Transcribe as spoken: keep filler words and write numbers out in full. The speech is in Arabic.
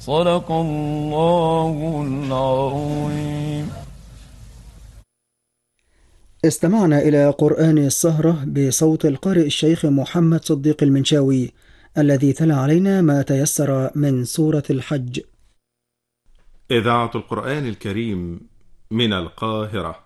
صدق الله العظيم. استمعنا إلى قرآن السهرة بصوت القارئ الشيخ محمد صديق المنشاوي، الذي تلا علينا ما تيسر من سورة الحج. إذاعة القرآن الكريم من القاهرة.